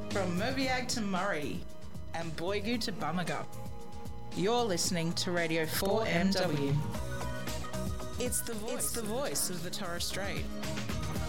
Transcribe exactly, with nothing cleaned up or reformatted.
From Mobiag to Murray and Boigu to Bamaga, you're listening to Radio four M W. It's the voice, it's the voice of the Torres Strait.